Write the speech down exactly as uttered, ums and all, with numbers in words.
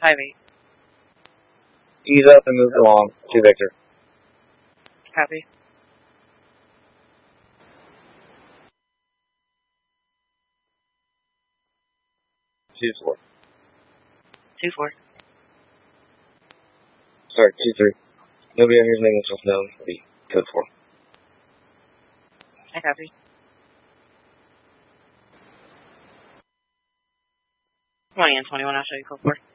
five eight. Ease up and move along. To Victor. Copy. Two four. Two four. Sorry, two three. Nobody out here is making themselves known. Be code four. I copy. twenty and twenty-one, I'll show you code four.